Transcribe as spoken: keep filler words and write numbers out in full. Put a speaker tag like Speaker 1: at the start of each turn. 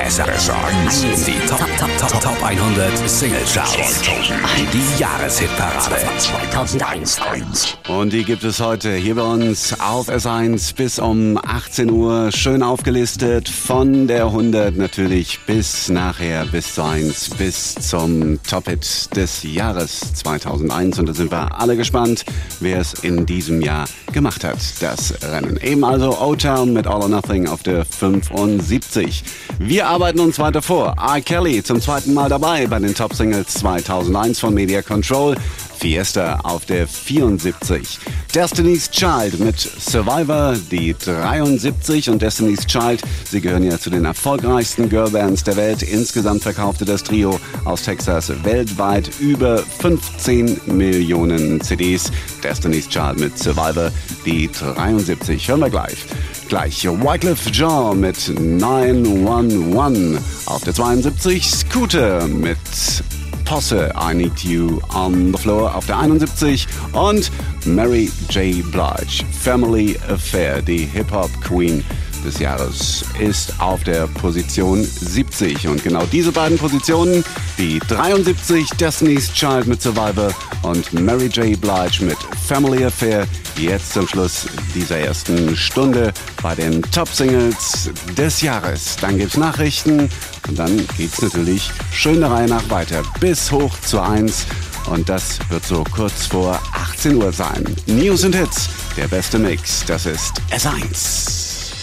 Speaker 1: S eins. Die Top, Top, Top, Top hundert Single Charts. Die Jahreshitparade
Speaker 2: zweitausendeins.
Speaker 3: Und die gibt es heute hier bei uns auf S eins bis um achtzehn Uhr. Schön aufgelistet von der hundert natürlich bis nachher bis zu eins, bis zum Top-Hit des Jahres zweitausendeins. Und da sind wir alle gespannt, wer es in diesem Jahr gemacht hat, das Rennen. Eben also O-Town mit All or Nothing auf der fünfundsiebzig. Wir arbeiten uns weiter vor. R. Kelly zum zweiten Mal dabei bei den Top-Singles zweitausendeins von Media Control. Fiesta auf der vierundsiebzig. Destiny's Child mit Survivor, die dreiundsiebzig. Und Destiny's Child, sie gehören ja zu den erfolgreichsten Girlbands der Welt. Insgesamt verkaufte das Trio aus Texas weltweit über fünfzehn Millionen C Ds. Destiny's Child mit Survivor, die dreiundsiebzig. Hören wir gleich. Gleich Wyclef Jean mit neun eins eins. Auf der zweiundsiebzig Scooter mit Posse, I Need You on the Floor auf der einundsiebzig und Mary J. Blige, Family Affair, die Hip-Hop-Queen des Jahres, ist auf der Position siebzig. Und genau diese beiden Positionen, die dreiundsiebzig, Destiny's Child mit Survivor und Mary J. Blige mit Family Affair, jetzt zum Schluss dieser ersten Stunde bei den Top-Singles des Jahres. Dann gibt's Nachrichten und dann geht's natürlich schön der Reihe nach weiter bis hoch zur eins. Und das wird so kurz vor achtzehn Uhr sein. News und Hits, der beste Mix, das ist S eins.